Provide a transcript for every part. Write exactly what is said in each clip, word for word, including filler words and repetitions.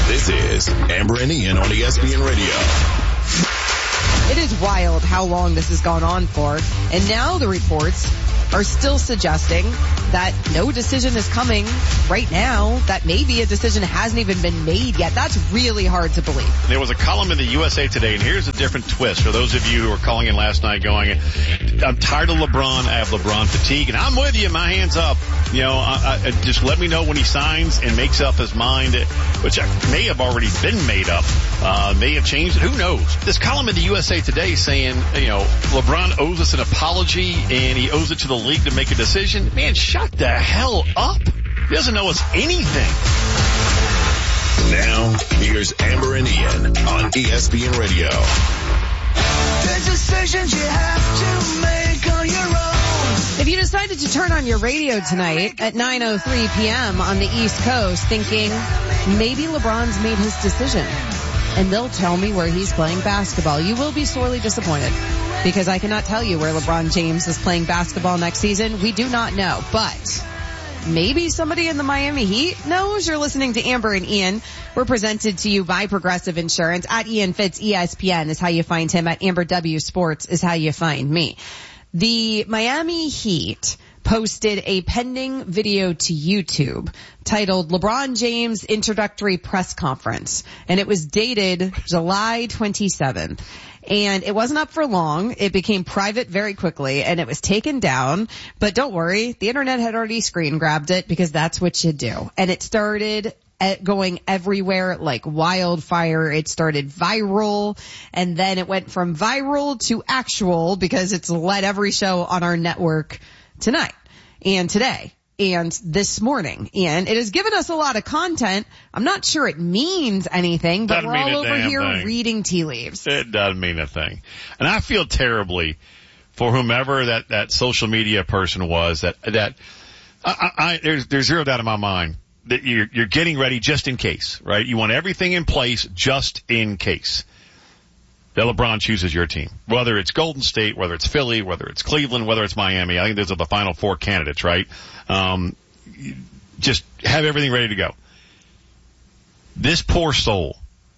This is Amber and Ian on E S P N Radio. It is wild how long this has gone on for, and now the reports are still suggesting that no decision is coming right now, that maybe a decision hasn't even been made yet. That's really hard to believe. There was a column in the U S A Today, and here's a different twist for those of you who were calling in last night going, I'm tired of LeBron, I have LeBron fatigue, and I'm with you, my hands up. You know, I, I, just let me know when he signs and makes up his mind, which may have already been made up, uh, may have changed it, who knows. This column in the U S A Today saying, you know, LeBron owes us an apology and he owes it to the league to make a decision. Man, shut the hell up. He doesn't know us anything. Now, here's Amber and Ian on E S P N Radio. There's decisions you have to make on your own. If you decided to turn on your radio tonight at nine oh three p.m. on the East Coast thinking maybe LeBron's made his decision and they'll tell me where he's playing basketball, you will be sorely disappointed. Because I cannot tell you where LeBron James is playing basketball next season. We do not know. But maybe somebody in the Miami Heat knows. You're listening to Amber and Ian. We're presented to you by Progressive Insurance. At Ian Fitz, E S P N is how you find him. At Amber W Sports is how you find me. The Miami Heat posted a pending video to YouTube titled LeBron James Introductory Press Conference. And it was dated July twenty-seventh. And it wasn't up for long. It became private very quickly and it was taken down. But don't worry, the internet had already screen grabbed it because that's what you do. And it started at going everywhere like wildfire. It started viral and then it went from viral to actual because it's led every show on our network tonight and today and this morning. And it has given us a lot of content. I'm not sure it means anything, but Doesn't we're all over here thing. reading tea leaves. It doesn't mean a thing. And I feel terribly for whomever that, that social media person was that, that, I, I, there's, there's zero doubt in my mind that you're, you're getting ready just in case, right? You want everything in place just in case that LeBron chooses your team. Whether it's Golden State, whether it's Philly, whether it's Cleveland, whether it's Miami. I think those are the final four candidates, right? Um, just have everything ready to go. This poor soul,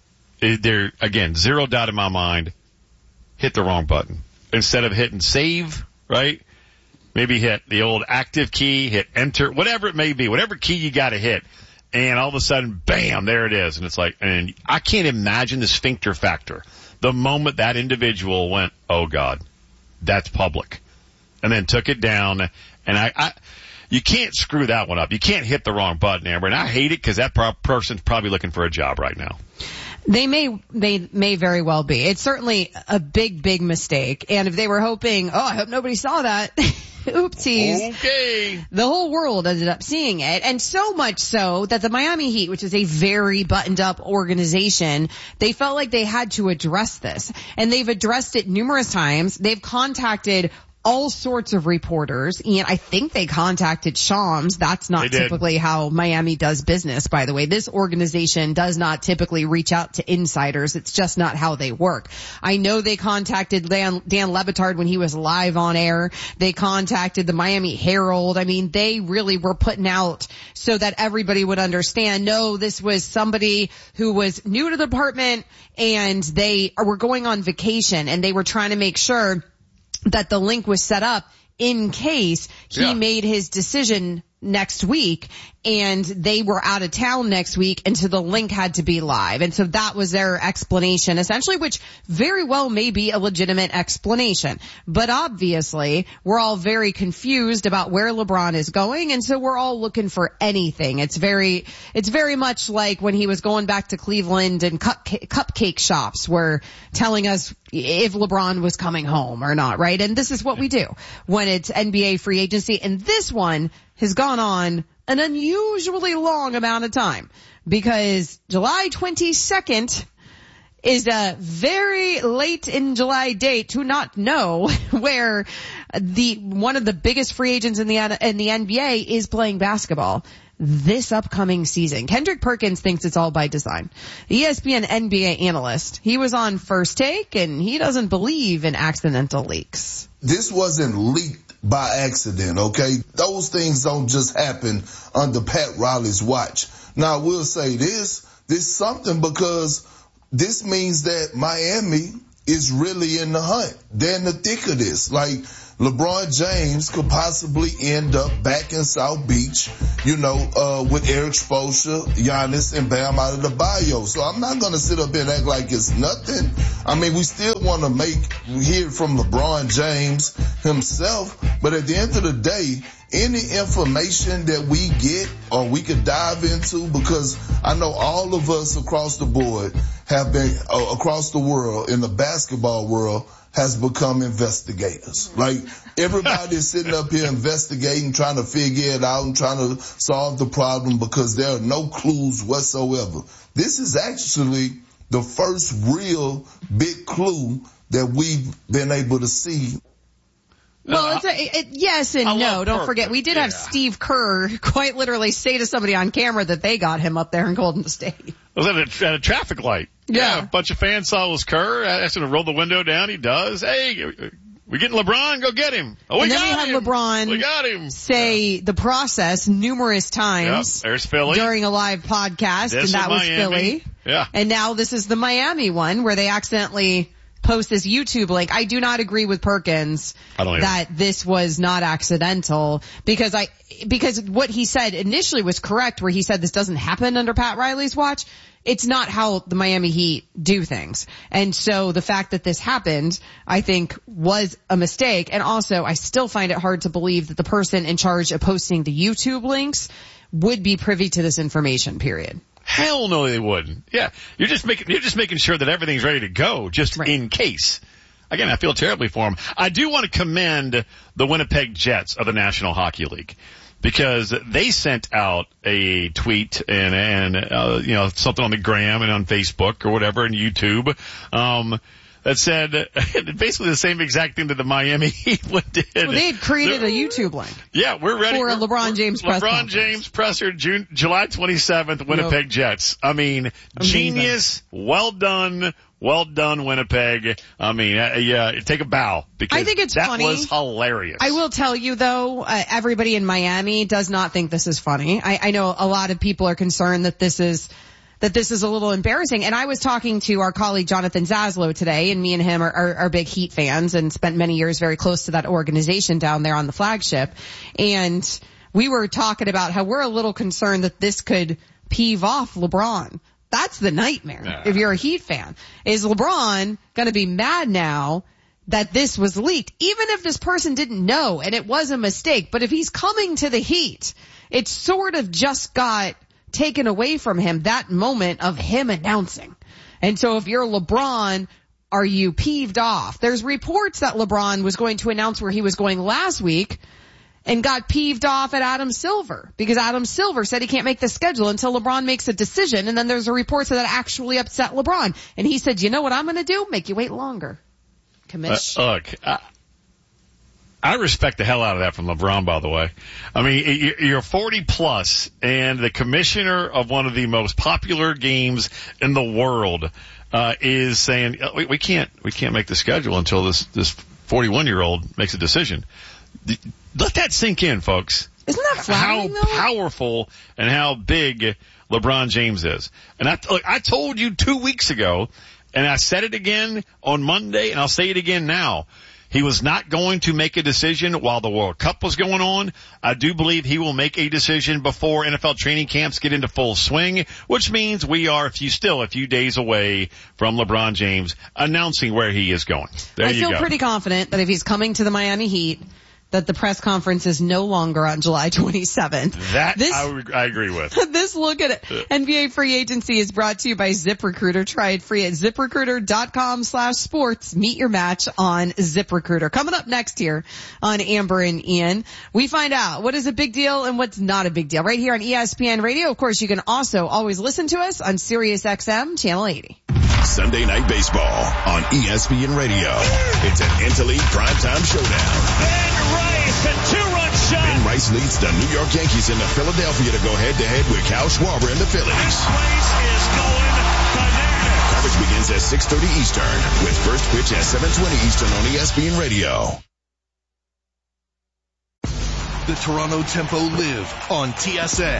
there, again, zero doubt in my mind, hit the wrong button. Instead of hitting save, right? Maybe hit the old active key, hit enter, whatever it may be, whatever key you gotta hit. And all of a sudden, bam, there it is. And it's like, and I can't imagine the sphincter factor. The moment that individual went, oh God, that's public. And then took it down. And I, I you can't screw that one up. You can't hit the wrong button, Amber. And I hate it because that pro- person's probably looking for a job right now. They may, they may very well be. It's certainly a big, big mistake. And if they were hoping, oh, I hope nobody saw that. Oopsies. Okay. The whole world ended up seeing it. And so much so that the Miami Heat, which is a very buttoned up organization, they felt like they had to address this. And they've addressed it numerous times. They've contacted all sorts of reporters, and I think they contacted Shams. That's not typically how Miami does business, by the way. This organization does not typically reach out to insiders. It's just not how they work. I know they contacted Dan, Dan Le Batard when he was live on air. They contacted the Miami Herald. I mean, they really were putting out so that everybody would understand, no, this was somebody who was new to the department and they were going on vacation and they were trying to make sure that the link was set up in case he yeah. made his decision next week and they were out of town next week and so the link had to be live. And so that was their explanation essentially, which very well may be a legitimate explanation. But obviously we're all very confused about where LeBron is going and so we're all looking for anything. It's very, it's very much like when he was going back to Cleveland and cupcake, cupcake shops were telling us if LeBron was coming home or not, right? And this is what we do when it's N B A free agency. And this one has gone on an unusually long amount of time because July twenty-second is a very late in July date to not know where the one of the biggest free agents in the in the N B A is playing basketball this upcoming season. Kendrick Perkins thinks it's all by design. The E S P N N B A analyst, he was on First Take and he doesn't believe in accidental leaks. This wasn't leaked by accident, okay? Those things don't just happen under Pat Riley's watch. Now, I will say this. this something because this means that Miami is really in the hunt. They're in the thick of this. Like, LeBron James could possibly end up back in South Beach, you know, uh, with Eric Spoelstra, Giannis, and Bam out of the bio. So I'm not going to sit up here and act like it's nothing. I mean, we still want to make, hear from LeBron James himself, but at the end of the day, any information that we get or we could dive into, because I know all of us across the board have been, uh, across the world, in the basketball world, has become investigators. Like, everybody is sitting up here investigating, trying to figure it out and trying to solve the problem because there are no clues whatsoever. This is actually the first real big clue that we've been able to see. Well, it's a, it, yes and I no. Don't Kirk. forget, we did Yeah. have Steve Kerr quite literally say to somebody on camera that they got him up there in Golden State. I was at a, at a traffic light. Yeah. A bunch of fans saw it was Kerr. I asked him to roll the window down. He does. Hey, we getting LeBron? Go get him. Oh, we And then got we had him. LeBron We got him. say the process numerous times Yep. There's Philly. during a live podcast, This and that is was Miami. Philly. Yeah. And now this is the Miami one where they accidentally post this YouTube link. I do not agree with Perkins I don't either. that this was not accidental because I because what he said initially was correct where he said this doesn't happen under Pat Riley's watch. It's not how the Miami Heat do things. And so the fact that this happened, I think, was a mistake. And also, I still find it hard to believe that the person in charge of posting the YouTube links would be privy to this information, period. Hell no, they wouldn't. Yeah, you're just making you're just making sure that everything's ready to go, just Right. in case. Again, I feel terribly for them. I do want to commend the Winnipeg Jets of the National Hockey League because they sent out a tweet and and uh, you know something on the gram and on Facebook or whatever and YouTube. Um, that said basically the same exact thing that the Miami Heat did. Well, they had created They're- a YouTube link. Yeah, we're ready For a We're- LeBron James we're- press LeBron conference. James presser, June, July twenty-seventh, Winnipeg Jets. I mean, Amazing. genius. Well done. Well done, Winnipeg. I mean, uh, yeah, take a bow because I think it's that funny. was hilarious. I will tell you though, uh, everybody in Miami does not think this is funny. I, I know a lot of people are concerned that this is that this is a little embarrassing. And I was talking to our colleague Jonathan Zaslow today, and me and him are, are, are big Heat fans and spent many years very close to that organization down there on the flagship. And we were talking about how we're a little concerned that this could peeve off LeBron. That's the nightmare. Nah. If you're a Heat fan, is LeBron going to be mad now that this was leaked, even if this person didn't know and it was a mistake? But if he's coming to the Heat, it sort of just got taken away from him, that moment of him announcing. And so if you're LeBron, are you peeved off? There's reports that LeBron was going to announce where he was going last week and got peeved off at Adam Silver because Adam Silver said he can't make the schedule until LeBron makes a decision. And then there's a report that actually upset LeBron. And he said, you know what I'm going to do? Make you wait longer. Commish. Uh, look, I, I respect the hell out of that from LeBron, by the way. I mean, you're forty plus and the commissioner of one of the most popular games in the world, uh, is saying, we, we can't, we can't make the schedule until this, this forty-one year old makes a decision. Let that sink in, folks. Isn't that flattering, How though? powerful and how big LeBron James is. And I, look, I told you two weeks ago, and I said it again on Monday, and I'll say it again now. He was not going to make a decision while the World Cup was going on. I do believe he will make a decision before N F L training camps get into full swing, which means we are a few, still a few days away from LeBron James announcing where he is going. There I you feel go. pretty confident that if he's coming to the Miami Heat, that the press conference is no longer on July twenty-seventh. That this, I, would- I agree with. This look at it. N B A free agency is brought to you by ZipRecruiter. Try it free at ZipRecruiter.com slash sports. Meet your match on ZipRecruiter. Coming up next here on Amber and Ian, we find out what is a big deal and what's not a big deal right here on E S P N Radio. Of course, you can also always listen to us on Sirius X M Channel eighty. Sunday Night Baseball on E S P N Radio. It's an Interleague primetime showdown. Ben Rice, a two-run shot. Ben Rice leads the New York Yankees into Philadelphia to go head-to-head with Kyle Schwarber and the Phillies. Place is going bananas. Coverage begins at six thirty Eastern with first pitch at seven twenty Eastern on E S P N Radio. The Toronto Tempo live on T S N.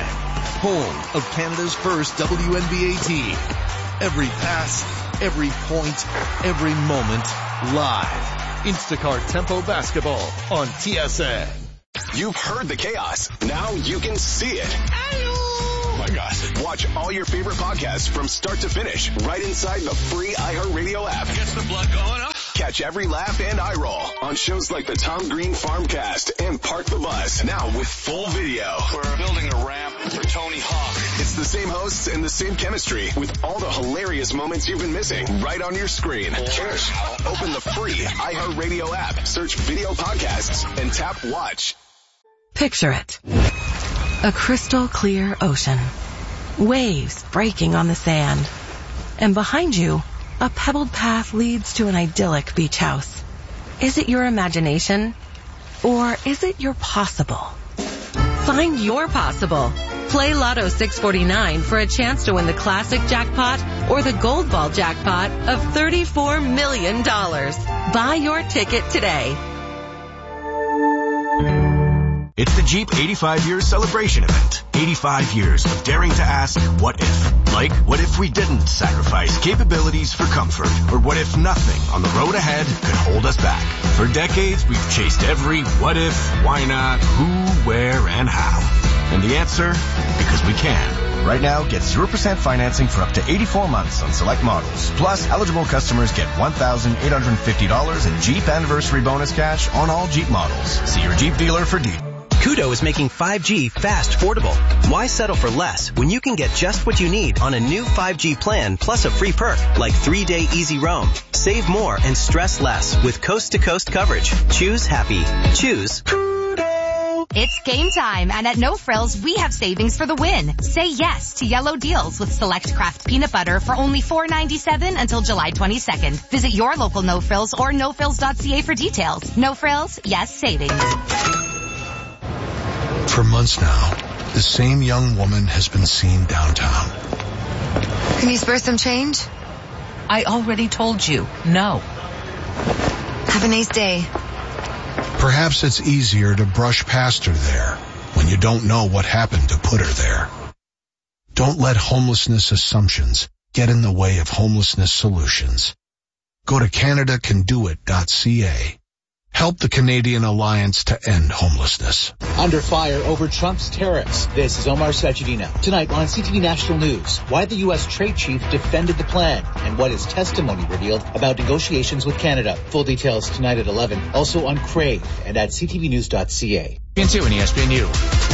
home of Canada's first W N B A team. Every pass, every point, every moment, live. Instacart Tempo Basketball on T S N. You've heard the chaos. Now you can see it. Oh my gosh. Watch all your favorite podcasts from start to finish right inside the free iHeartRadio app. Gets the blood going up. Catch every laugh and eye roll on shows like the Tom Green Farmcast and Park the Bus. Now with full video. We're building a ramp for Tony Hawk. It's the same hosts and the same chemistry with all the hilarious moments you've been missing right on your screen. Cheers. Open the free iHeartRadio app, search video podcasts, and tap watch. Picture it. A crystal clear ocean. Waves breaking on the sand. And behind you, a pebbled path leads to an idyllic beach house. Is it your imagination? Or is it your possible? Find your possible. Play Lotto six forty-nine for a chance to win the classic jackpot or the gold ball jackpot of thirty-four million dollars. Buy your ticket today. It's the Jeep eighty-five years celebration event. eighty-five years of daring to ask, what if? Like, what if we didn't sacrifice capabilities for comfort? Or what if nothing on the road ahead could hold us back? For decades, we've chased every what if, why not, who, where, and how. And the answer? Because we can. Right now, get zero percent financing for up to eighty-four months on select models. Plus, eligible customers get one thousand eight hundred fifty dollars in Jeep Anniversary Bonus Cash on all Jeep models. See your Jeep dealer for details. Kudo is making five G fast affordable. Why settle for less when you can get just what you need on a new five G plan plus a free perk like three-day easy roam. Save more and stress less with coast-to-coast coverage. Choose happy. Choose Kudo. It's game time, and at No Frills, we have savings for the win. Say yes to yellow deals with select Kraft peanut butter for only four ninety-seven until July twenty-second. Visit your local No Frills or no frills dot c a for details. No Frills, yes savings. For months now, the same young woman has been seen downtown. Can you spare some change? I already told you, no. Have a nice day. Perhaps it's easier to brush past her there when you don't know what happened to put her there. Don't let homelessness assumptions get in the way of homelessness solutions. Go to Canada Can Do It dot c a. Help the Canadian Alliance to end homelessness. Under fire over Trump's tariffs. This is Omar Sajidina. Tonight on C T V National News, why the U S trade chief defended the plan and what his testimony revealed about negotiations with Canada. Full details tonight at eleven. Also on Crave and at c t v news dot c a. Into and E S P N U.